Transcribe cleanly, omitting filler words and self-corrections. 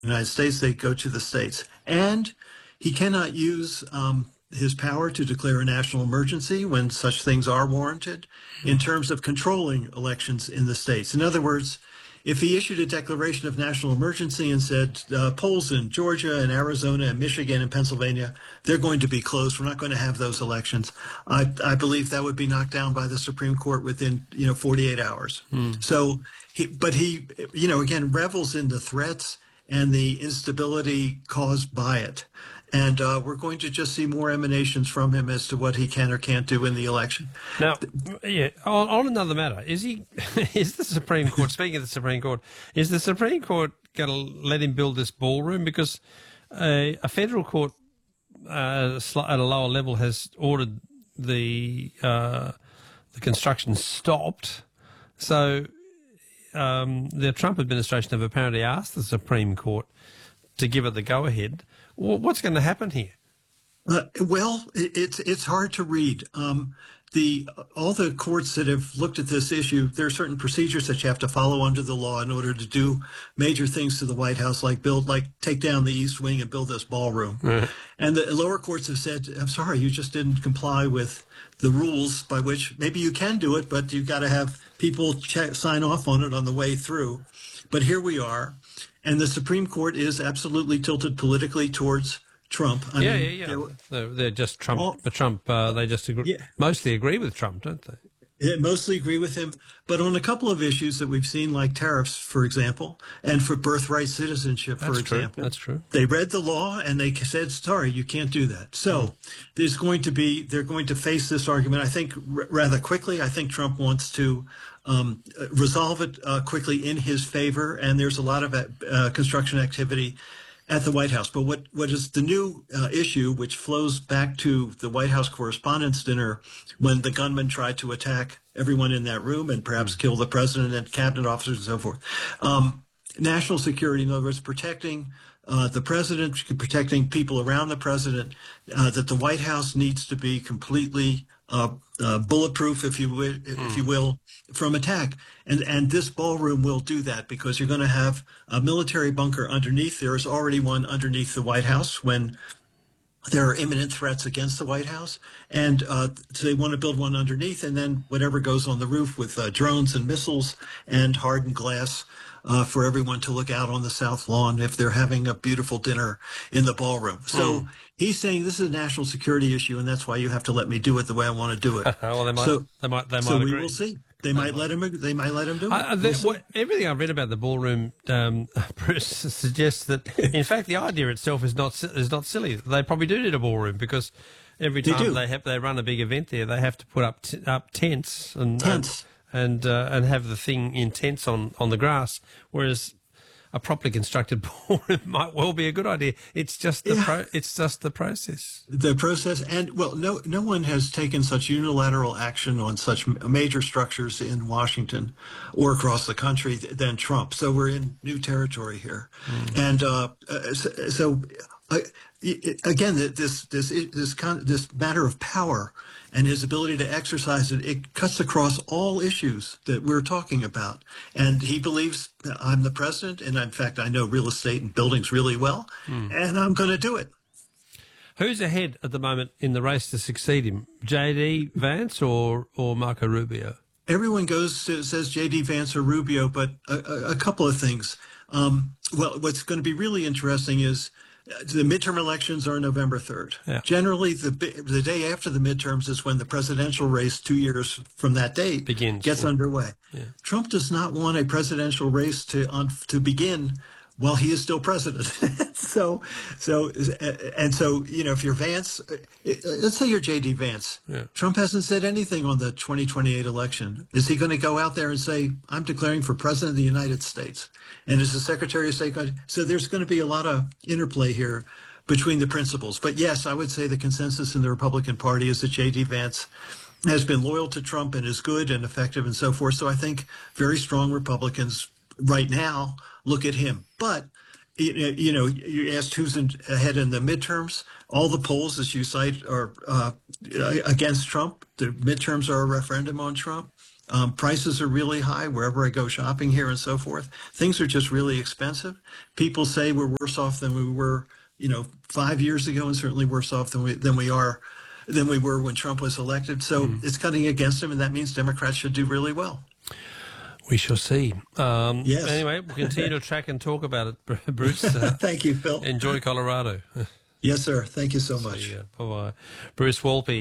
United States, they go to the states. And he cannot use his power to declare a national emergency when such things are warranted in terms of controlling elections in the states. In other words, if he issued a declaration of national emergency and said polls in Georgia and Arizona and Michigan and Pennsylvania, they're going to be closed. We're not going to have those elections. I believe that would be knocked down by the Supreme Court within 48 hours. So, he again revels in the threats and the instability caused by it. And we're going to just see more emanations from him as to what he can or can't do in the election. Now, on another matter, is the Supreme Court, speaking of the Supreme Court, is the Supreme Court going to let him build this ballroom? Because a federal court at a lower level has ordered the construction stopped. So the Trump administration have apparently asked the Supreme Court to give it the go-ahead. What's going to happen here? It's hard to read. All the courts that have looked at this issue, there are certain procedures that you have to follow under the law in order to do major things to the White House, like take down the East Wing and build this ballroom. Right. And the lower courts have said, I'm sorry, you just didn't comply with the rules by which maybe you can do it, but you've got to have people sign off on it on the way through. But here we are. And the Supreme Court is absolutely tilted politically towards Trump. They're just Trump. But Trump, they just mostly agree with Trump, don't they? They mostly agree with him. But on a couple of issues that we've seen, like tariffs, for example, and for birthright citizenship, for example. That's true. They read the law and they said, sorry, you can't do that. So they're going to face this argument, I think, rather quickly. I think Trump wants to resolve it quickly in his favor, and there's a lot of construction activity at the White House. But what is the new issue, which flows back to the White House Correspondents' Dinner when the gunman tried to attack everyone in that room and perhaps kill the president and cabinet officers and so forth. National security, in other words, protecting the president, protecting people around the president, that the White House needs to be completely bulletproof, if you will, from attack. And this ballroom will do that because you're going to have a military bunker underneath. There is already one underneath the White House when there are imminent threats against the White House. And so they want to build one underneath, and then whatever goes on the roof with drones and missiles and hardened glass for everyone to look out on the South Lawn if they're having a beautiful dinner in the ballroom. So he's saying this is a national security issue, and that's why you have to let me do it the way I want to do it. Well, they might so agree. We will see. They might let him do it. Everything I've read about the ballroom, Bruce, suggests that, in fact, the idea itself is not silly. They probably do need a ballroom because every time they run a big event there, they have to put up tents and have the thing in tents on the grass, whereas a properly constructed ballroom might well be a good idea. It's just the process. The process, and no one has taken such unilateral action on such major structures in Washington or across the country than Trump. So we're in new territory here, and again, this matter of power and his ability to exercise it cuts across all issues that we're talking about. And he believes I'm the president, and in fact, I know real estate and buildings really well, and I'm going to do it. Who's ahead at the moment in the race to succeed him, J.D. Vance or Marco Rubio? Everyone says J.D. Vance or Rubio, but a couple of things. What's going to be really interesting is the midterm elections are November 3rd. Yeah. Generally, the day after the midterms is when the presidential race 2 years from that date gets underway. Yeah. Trump does not want a presidential race to begin while he is still president. So if you're Vance, let's say you're J.D. Vance. Yeah. Trump hasn't said anything on the 2028 election. Is he going to go out there and say, I'm declaring for president of the United States? And is the Secretary of State going to? So there's going to be a lot of interplay here between the principles. But yes, I would say the consensus in the Republican Party is that J.D. Vance has been loyal to Trump and is good and effective and so forth. So I think very strong Republicans right now look at him. But, you asked who's ahead in the midterms. All the polls, as you cite, are against Trump. The midterms are a referendum on Trump. Prices are really high wherever I go shopping here and so forth. Things are just really expensive. People say we're worse off than we were, 5 years ago, and certainly worse off than we were when Trump was elected. So it's cutting against him, and that means Democrats should do really well. We shall see. Yes. Anyway, we'll continue to track and talk about it, Bruce. Thank you, Phil. Enjoy Colorado. Yes, sir. Thank you so much. Bye-bye. Bruce Walpy.